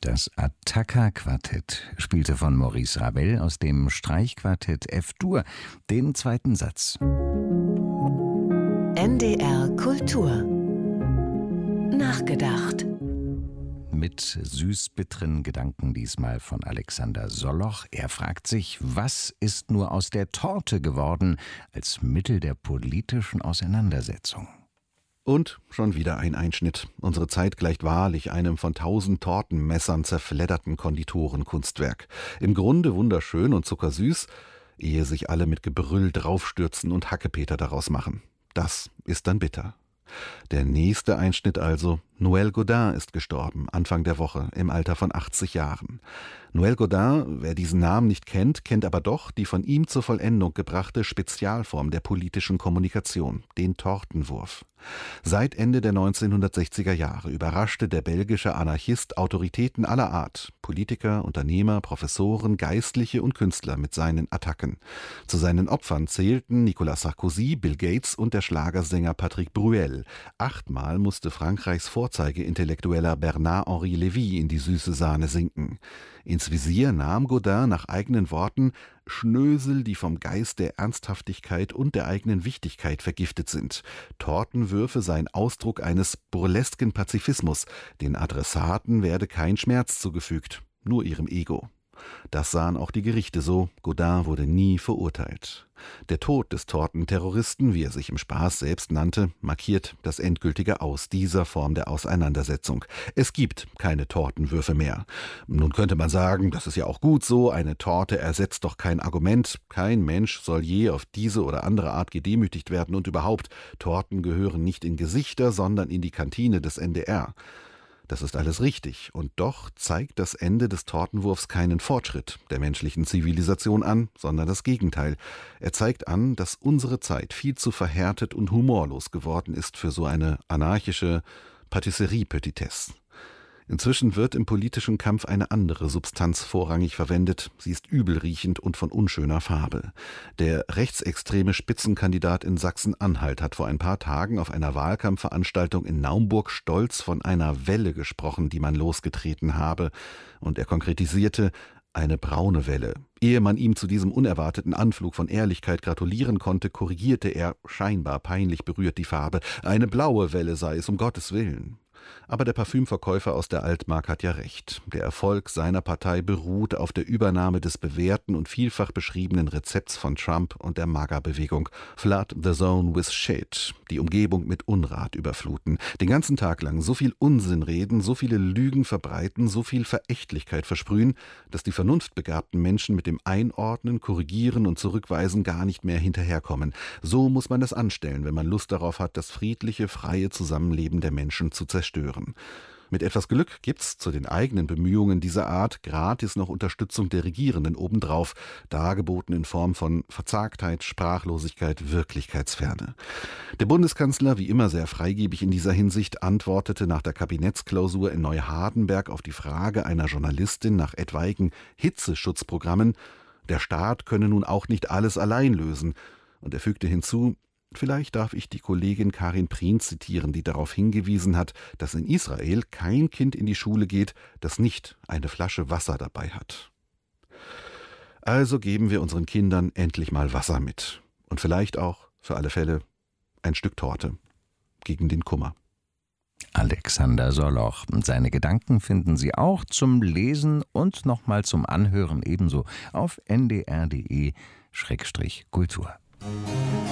Das Attacca-Quartett spielte von Maurice Ravel aus dem Streichquartett F-Dur den zweiten Satz. NDR Kultur. Nachgedacht. Mit süß-bitteren Gedanken diesmal von Alexander Solloch. Er fragt sich, was ist nur aus der Torte geworden als Mittel der politischen Auseinandersetzung? Und schon wieder ein Einschnitt. Unsere Zeit gleicht wahrlich einem von 1000 Tortenmessern zerfledderten Konditorenkunstwerk. Im Grunde wunderschön und zuckersüß, ehe sich alle mit Gebrüll draufstürzen und Hackepeter daraus machen. Das ist dann bitter. Der nächste Einschnitt also: Noël Godin ist gestorben, Anfang der Woche, im Alter von 80 Jahren. Noël Godin, wer diesen Namen nicht kennt, kennt aber doch die von ihm zur Vollendung gebrachte Spezialform der politischen Kommunikation, den Tortenwurf. Seit Ende der 1960er Jahre überraschte der belgische Anarchist Autoritäten aller Art, Politiker, Unternehmer, Professoren, Geistliche und Künstler mit seinen Attacken. Zu seinen Opfern zählten Nicolas Sarkozy, Bill Gates und der Schlagersänger Patrick Bruel. 8-mal musste Frankreichs Vorzeige-Intellektueller Bernard-Henri Lévy in die süße Sahne sinken. Ins Visier nahm Godin nach eigenen Worten Schnösel, die vom Geist der Ernsthaftigkeit und der eigenen Wichtigkeit vergiftet sind. Tortenwürfe seien Ausdruck eines burlesken Pazifismus. Den Adressaten werde kein Schmerz zugefügt, nur ihrem Ego. Das sahen auch die Gerichte so. Godin wurde nie verurteilt. Der Tod des Tortenterroristen, wie er sich im Spaß selbst nannte, markiert das endgültige Aus dieser Form der Auseinandersetzung. Es gibt keine Tortenwürfe mehr. Nun könnte man sagen, das ist ja auch gut so, eine Torte ersetzt doch kein Argument. Kein Mensch soll je auf diese oder andere Art gedemütigt werden und überhaupt, Torten gehören nicht in Gesichter, sondern in die Kantine des NDR. Das ist alles richtig, und doch zeigt das Ende des Tortenwurfs keinen Fortschritt der menschlichen Zivilisation an, sondern das Gegenteil. Er zeigt an, dass unsere Zeit viel zu verhärtet und humorlos geworden ist für so eine anarchische Patisserie-Petitesse. Inzwischen wird im politischen Kampf eine andere Substanz vorrangig verwendet. Sie ist übelriechend und von unschöner Farbe. Der rechtsextreme Spitzenkandidat in Sachsen-Anhalt hat vor ein paar Tagen auf einer Wahlkampfveranstaltung in Naumburg stolz von einer Welle gesprochen, die man losgetreten habe. Und er konkretisierte: eine braune Welle. Ehe man ihm zu diesem unerwarteten Anflug von Ehrlichkeit gratulieren konnte, korrigierte er, scheinbar peinlich berührt, die Farbe. Eine blaue Welle sei es, um Gottes Willen. Aber der Parfümverkäufer aus der Altmark hat ja recht. Der Erfolg seiner Partei beruht auf der Übernahme des bewährten und vielfach beschriebenen Rezepts von Trump und der MAGA-Bewegung. Flood the zone with shit. Die Umgebung mit Unrat überfluten. Den ganzen Tag lang so viel Unsinn reden, so viele Lügen verbreiten, so viel Verächtlichkeit versprühen, dass die vernunftbegabten Menschen mit dem Einordnen, Korrigieren und Zurückweisen gar nicht mehr hinterherkommen. So muss man es anstellen, wenn man Lust darauf hat, das friedliche, freie Zusammenleben der Menschen zu zerstören. Mit etwas Glück gibt's zu den eigenen Bemühungen dieser Art gratis noch Unterstützung der Regierenden obendrauf, dargeboten in Form von Verzagtheit, Sprachlosigkeit, Wirklichkeitsferne. Der Bundeskanzler, wie immer sehr freigebig in dieser Hinsicht, antwortete nach der Kabinettsklausur in Neuhardenberg auf die Frage einer Journalistin nach etwaigen Hitzeschutzprogrammen, der Staat könne nun auch nicht alles allein lösen. Und er fügte hinzu: Vielleicht darf ich die Kollegin Karin Prien zitieren, die darauf hingewiesen hat, dass in Israel kein Kind in die Schule geht, das nicht eine Flasche Wasser dabei hat. Also geben wir unseren Kindern endlich mal Wasser mit. Und vielleicht auch, für alle Fälle, ein Stück Torte gegen den Kummer. Alexander Solloch. Seine Gedanken finden Sie auch zum Lesen und nochmal zum Anhören ebenso auf ndr.de/kultur.